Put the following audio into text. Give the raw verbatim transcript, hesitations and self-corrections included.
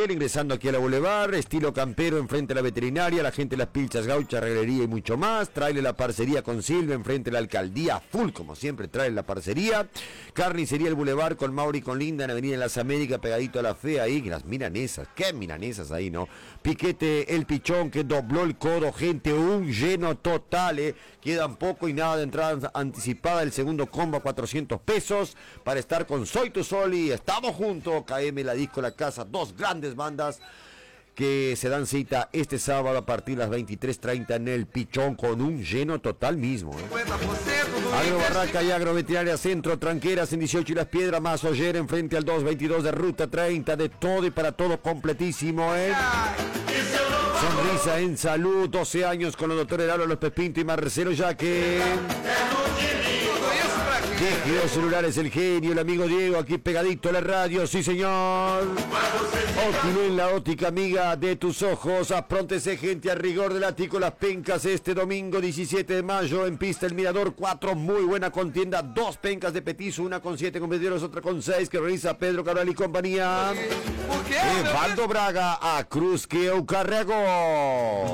hotel, ingresando aquí a la Boulevard, estilo campero enfrente a la veterinaria, la gente de las pilchas gauchas, regalería y mucho más. Traile la parcería con Silvia enfrente a la alcaldía, full como siempre, trae la parcería. Carnicería El Boulevard con Mauri y con Linda en Avenida de las Américas, pegadito a la fe ahí, las milanesas, qué milanesas ahí, ¿no? Piquete El Pichón que dobló el codo, gente, un lleno total, ¿eh? Quedan poco y nada de entrada anticipada, el segundo combo a cuatrocientos pesos para estar con Soy Tu Sol y Estamos Juntos, K M, La Disco, La Casa, dos grandes bandas que se dan cita este sábado a partir de las veintitrés treinta en El Pichón con un lleno total mismo, ¿eh? Agro Barraca y Agroveterinaria Centro, Tranqueras en dieciocho y Las Piedras, más Oller enfrente al dos veintidós de Ruta treinta, de todo y para todo completísimo, ¿eh? Sonrisa en Salud, doce años con los doctores Lalo López Pinto y Marcelo Yaque. Geo Celulares, el genio, el amigo Diego, aquí pegadito a la radio, sí señor. Óptimo, la óptica amiga de tus ojos. Apróntese, gente, a rigor del ático Las Pencas este domingo diecisiete de mayo en Pista El Mirador cuatro, muy buena contienda, dos pencas de petizo, una con siete competidores, otra con seis, que realiza Pedro Cabral y compañía. Evaldo Braga a Cruz que Eucarrego.